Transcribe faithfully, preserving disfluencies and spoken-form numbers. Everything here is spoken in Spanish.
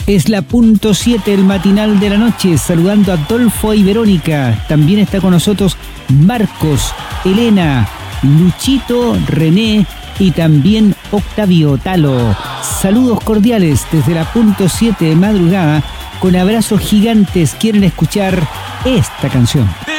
Es la punto siete, el matinal de la noche, saludando a Adolfo y Verónica. También está con nosotros Marcos, Elena, Luchito, René y también Octavio Talo. Saludos cordiales desde la punto siete de madrugada, con abrazos gigantes. Quieren escuchar esta canción.